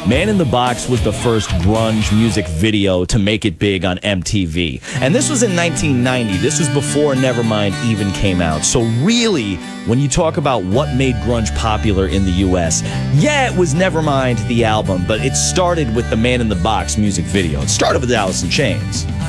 Man in the Box was the first grunge music video to make it big on MTV. And this was in 1990. This was before Nevermind even came out. So really, when you talk about what made grunge popular in the US, yeah, it was Nevermind, the album, but it started with the Man in the Box music video. It started with Alice in Chains.